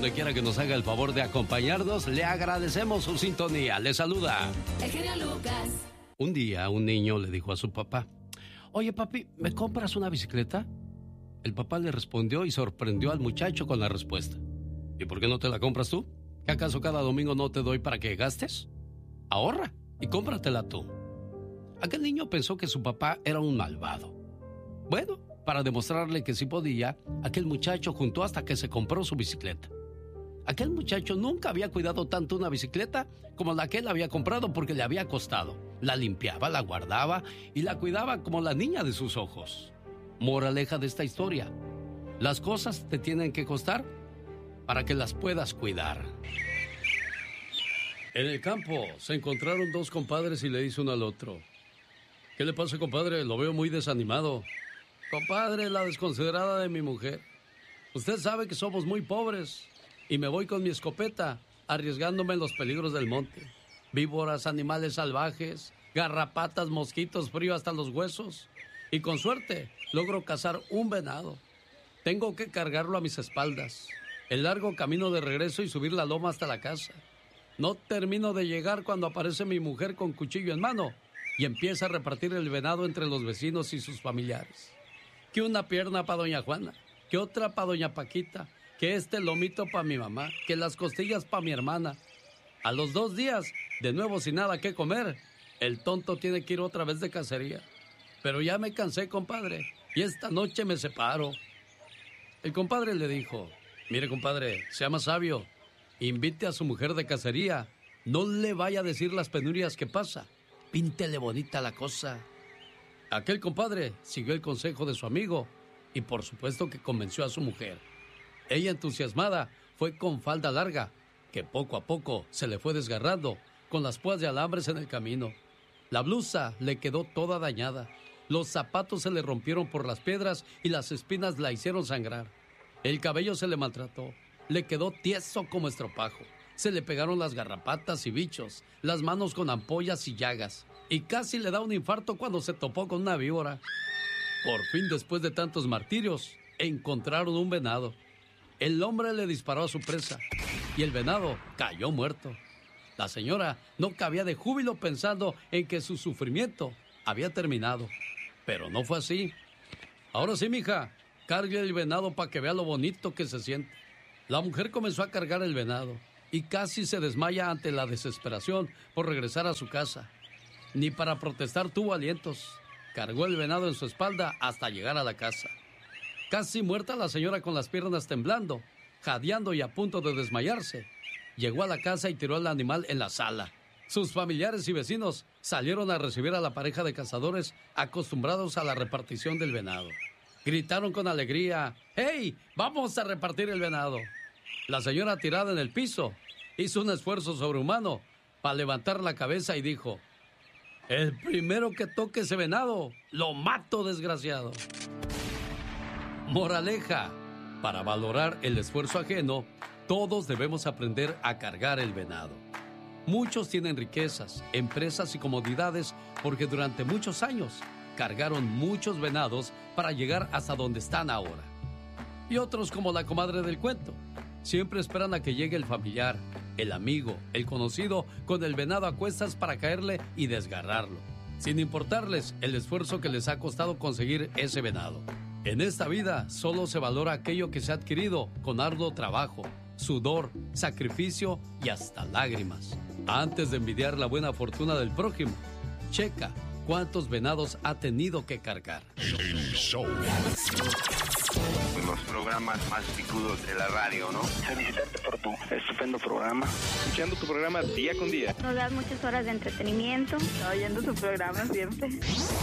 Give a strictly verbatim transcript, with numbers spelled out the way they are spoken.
donde quiera que nos haga el favor de acompañarnos, le agradecemos su sintonía. Le saluda el genio Lucas. Un día un niño le dijo a su papá: oye papi, ¿me compras una bicicleta? El papá le respondió y sorprendió al muchacho con la respuesta: ¿y por qué no te la compras tú? ¿Que acaso cada domingo no te doy para que gastes? Ahorra y cómpratela tú. Aquel niño pensó que su papá era un malvado. Bueno, para demostrarle que sí podía, aquel muchacho juntó hasta que se compró su bicicleta. Aquel muchacho nunca había cuidado tanto una bicicleta como la que él había comprado, porque le había costado. La limpiaba, la guardaba y la cuidaba como la niña de sus ojos. Moraleja de esta historia: las cosas te tienen que costar para que las puedas cuidar. En el campo se encontraron dos compadres y le dice uno al otro: ¿qué le pasa, compadre? Lo veo muy desanimado. Compadre, la desconsiderada de mi mujer. Usted sabe que somos muy pobres y me voy con mi escopeta, arriesgándome en los peligros del monte. Víboras, animales salvajes, garrapatas, mosquitos, frío hasta los huesos. Y con suerte logro cazar un venado. Tengo que cargarlo a mis espaldas. El largo camino de regreso y subir la loma hasta la casa. No termino de llegar cuando aparece mi mujer con cuchillo en mano y empieza a repartir el venado entre los vecinos y sus familiares. Que una pierna para doña Juana, que otra para doña Paquita, que este lomito para mi mamá, que las costillas para mi hermana. A los dos días, de nuevo sin nada que comer, el tonto tiene que ir otra vez de cacería. Pero ya me cansé, compadre, y esta noche me separo. El compadre le dijo: mire, compadre, sea más sabio, invite a su mujer de cacería, no le vaya a decir las penurias que pasa, píntele bonita la cosa. Aquel compadre siguió el consejo de su amigo y por supuesto que convenció a su mujer. Ella, entusiasmada, fue con falda larga, que poco a poco se le fue desgarrando, con las púas de alambres en el camino. La blusa le quedó toda dañada, los zapatos se le rompieron por las piedras y las espinas la hicieron sangrar. El cabello se le maltrató, le quedó tieso como estropajo. Se le pegaron las garrapatas y bichos, las manos con ampollas y llagas, y casi le da un infarto cuando se topó con una víbora. Por fin, después de tantos martirios, encontraron un venado. El hombre le disparó a su presa y el venado cayó muerto. La señora no cabía de júbilo pensando en que su sufrimiento había terminado. Pero no fue así. Ahora sí, mija, cargue el venado para que vea lo bonito que se siente. La mujer comenzó a cargar el venado y casi se desmaya ante la desesperación por regresar a su casa. Ni para protestar tuvo alientos. Cargó el venado en su espalda hasta llegar a la casa. Casi muerta la señora con las piernas temblando, jadeando y a punto de desmayarse, llegó a la casa y tiró al animal en la sala. Sus familiares y vecinos salieron a recibir a la pareja de cazadores acostumbrados a la repartición del venado. Gritaron con alegría: ¡Hey! ¡Vamos a repartir el venado! La señora, tirada en el piso, hizo un esfuerzo sobrehumano para levantar la cabeza y dijo: el primero que toque ese venado, lo mato, desgraciado. Moraleja: para valorar el esfuerzo ajeno, todos debemos aprender a cargar el venado. Muchos tienen riquezas, empresas y comodidades porque durante muchos años cargaron muchos venados para llegar hasta donde están ahora. Y otros, como la comadre del cuento, siempre esperan a que llegue el familiar, el amigo, el conocido con el venado a cuestas para caerle y desgarrarlo, sin importarles el esfuerzo que les ha costado conseguir ese venado. En esta vida solo se valora aquello que se ha adquirido con arduo trabajo, sudor, sacrificio y hasta lágrimas. Antes de envidiar la buena fortuna del prójimo, checa cuántos venados ha tenido que cargar. El show. Los programas más picudos de la radio, ¿no? Felicitarte por tu estupendo programa. Escuchando tu programa día con día. Nos das muchas horas de entretenimiento. Oyendo tu programa siempre.